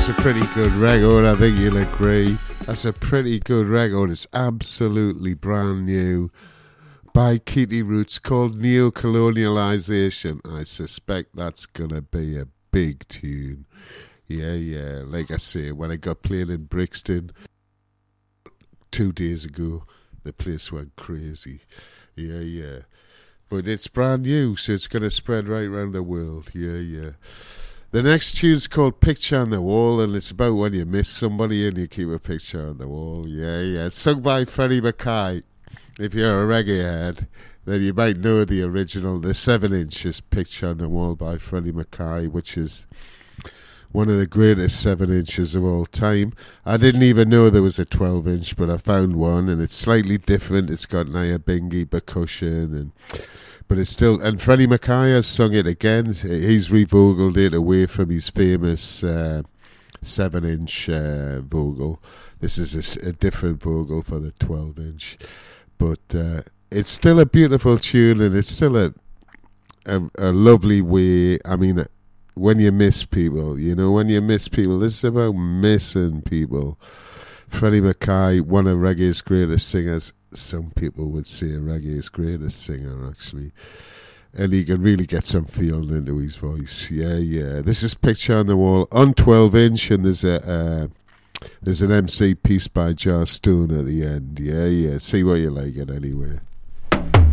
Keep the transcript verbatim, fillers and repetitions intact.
That's a pretty good record, I think you'll agree. That's a pretty good record. It's absolutely brand new by Keely Roots, called Neocolonialization. I suspect that's going to be a big tune. Yeah, yeah. Like I say, when I got playing in Brixton two days ago, the place went crazy. Yeah, yeah. But it's brand new, so it's going to spread right around the world. Yeah, yeah. The next tune's called Picture on the Wall, and it's about when you miss somebody and you keep a picture on the wall. Yeah, yeah. It's sung by Freddie Mackay. If you're a reggae head, then you might know the original, the seven inches Picture on the Wall by Freddie Mackay, which is one of the greatest seven inches of all time. I didn't even know there was a twelve inch, but I found one, and it's slightly different. It's got Nyabingi percussion, and but it's still, and Freddie Mackay has sung it again. He's revogled it away from his famous uh, seven inch uh, vocal. This is a, a different vocal for the twelve inch, but uh, it's still a beautiful tune, and it's still a, a a lovely way. I mean, when you miss people, you know, when you miss people, this is about missing people. Freddie Mackay, one of reggae's greatest singers. Some people would say reggae's greatest singer, actually. And he can really get some feeling into his voice. Yeah, yeah. This is Picture on the Wall on twelve inch, and there's a uh, there's an M C piece by Jar Stone at the end. Yeah, yeah. See what you like it anyway.